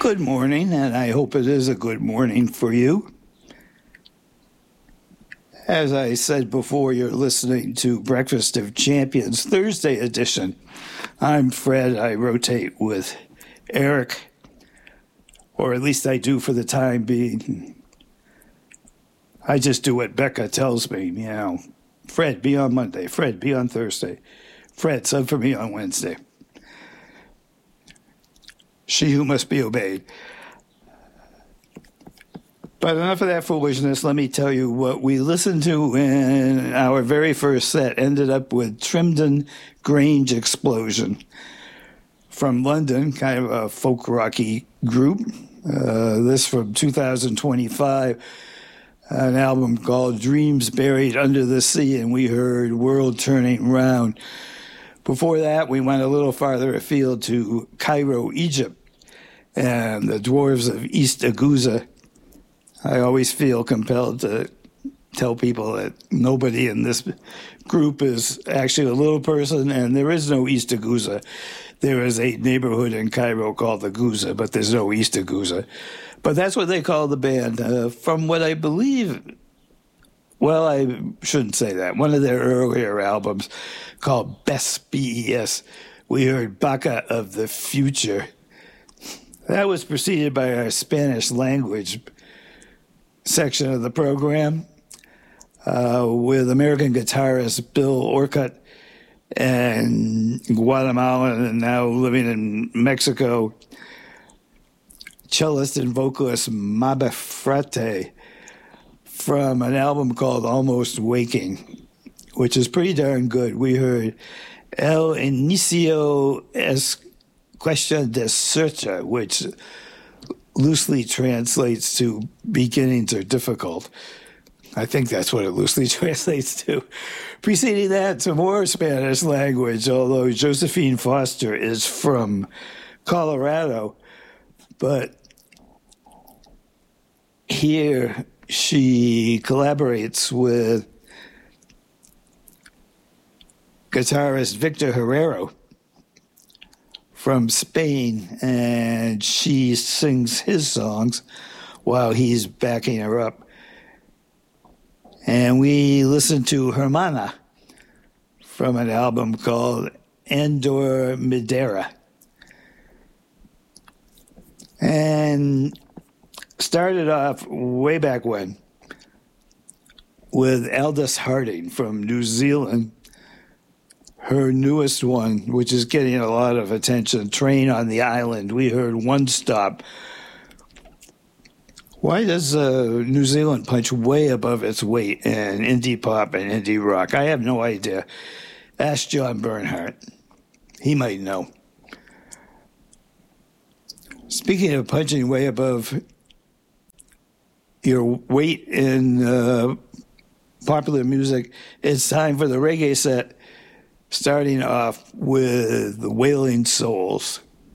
Good morning, and I hope it is a good morning for you. As I said before, you're listening to Breakfast of Champions Thursday edition. I'm Fred. I rotate with Eric, or at least I do for the time being. I just do what Becca tells me, Fred, be on Monday. Fred, be on Thursday. Fred, sub for me on Wednesday. She who must be obeyed. But enough of that foolishness. Let me tell you what we listened to in our very first set. Ended up with Trimdon Grange Explosion from London, kind of a folk rocky group. This from 2025, an album called Dreams Buried Under the Sea, and we heard World Turning Round. Before that, we went a little farther afield to Cairo, Egypt, and the Dwarves of East Aguza. I always feel compelled to tell people that nobody in this group is actually a little person, and there is no East Aguza. There is a neighborhood in Cairo called the Guza, but there's no East Aguza. But that's what they call the band. From what I believe, well, I shouldn't say that. One of their earlier albums called Best, B-E-S, we heard Baka of the Future. That was preceded by our Spanish language section of the program with American guitarist Bill Orcutt and Guatemalan and now living in Mexico, cellist and vocalist Mabe Frate from an album called Almost Waking, which is pretty darn good. We heard El Inicio es Cuestión de Suerte, which loosely translates to beginnings are difficult. I think that's what it loosely translates to. Preceding that, some more Spanish language, although Josephine Foster is from Colorado. But here she collaborates with guitarist Victor Herrero from Spain, and she sings his songs while he's backing her up. And we listen to Hermana from an album called Andor Midera. And started off way back when with Aldous Harding from New Zealand. Her newest one, which is getting a lot of attention, Train on the Island. We heard One Stop. Why does New Zealand punch way above its weight in indie pop and indie rock? I have no idea. Ask John Bernhardt. He might know. Speaking of punching way above your weight in popular music, it's time for the reggae set, starting off with the Wailing Souls.